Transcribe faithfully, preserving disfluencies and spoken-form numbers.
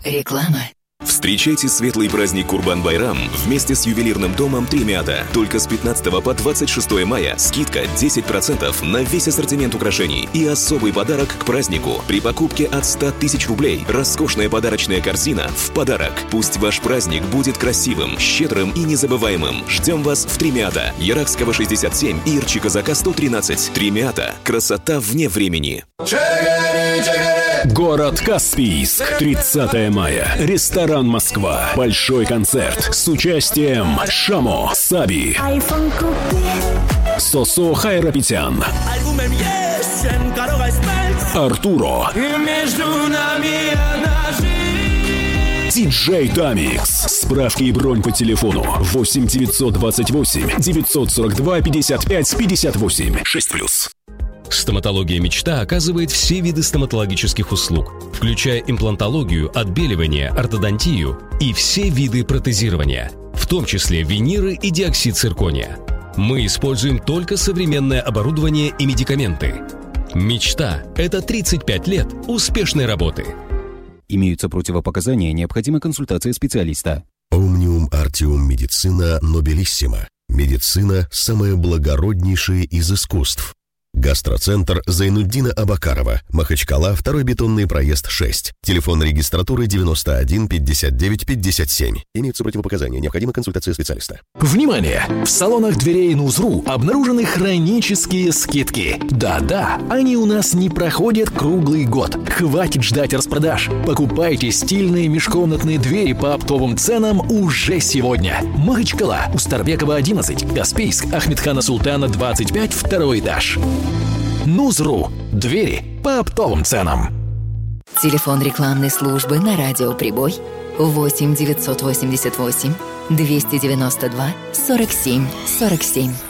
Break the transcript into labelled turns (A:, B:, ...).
A: Реклама.
B: Встречайте светлый праздник Курбан-Байрам вместе с ювелирным домом Тремята. Только с пятнадцатого по двадцать шестое мая скидка десять процентов на весь ассортимент украшений и особый подарок к празднику. При покупке от ста тысяч рублей роскошная подарочная корзина в подарок. Пусть ваш праздник будет красивым, щедрым и незабываемым. Ждем вас в Тремята. Яракского шестьдесят семь и Ирчи-Казака сто тринадцать. Тремята. Красота вне времени.
C: Город Каспийск. тридцатое мая. Ресторан «Москва». Большой концерт с участием Шамо, Саби, Сосо Хайрапетян, Артуро, Диджей Тамикс. Справки и бронь по телефону восемь девятьсот двадцать восемь девятьсот сорок два пятьдесят пять пятьдесят восемь шесть плюс.
D: Стоматология «Мечта» оказывает все виды стоматологических услуг, включая имплантологию, отбеливание, ортодонтию и все виды протезирования, в том числе виниры и диоксид циркония. Мы используем только современное оборудование и медикаменты. «Мечта» — это тридцать пять лет успешной работы.
E: Имеются противопоказания, необходима консультация специалиста.
F: Omnium Artium Медицина Нобелиссима. Медицина – самое благороднейшее из искусств. Гастроцентр Зайнуддина Абакарова, Махачкала, второй бетонный проезд шесть. Телефон регистратуры девяносто один пятьдесят девять пятьдесят семь. Имеются противопоказания, необходима консультация специалиста.
C: Внимание! В салонах дверей Нузру обнаружены хронические скидки. Да-да, они у нас не проходят круглый год. Хватит ждать распродаж. Покупайте стильные межкомнатные двери по оптовым ценам уже сегодня. Махачкала, Устарбекова одиннадцать, Каспийск, Ахмедхана Султана двадцать пять, второй этаж. Нузру. Двери по оптовым ценам.
A: Телефон рекламной службы на радио «Прибой» восемь девятьсот восемьдесят восемь двести девяносто два сорок семь сорок семь.